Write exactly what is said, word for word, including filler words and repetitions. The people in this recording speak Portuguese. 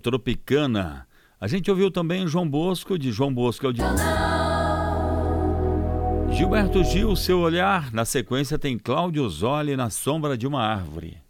Tropicana. A gente ouviu também João Bosco, de João Bosco é o de... Gilberto Gil, Seu Olhar. Na sequência tem Cláudio Zoli, Na Sombra de uma Árvore.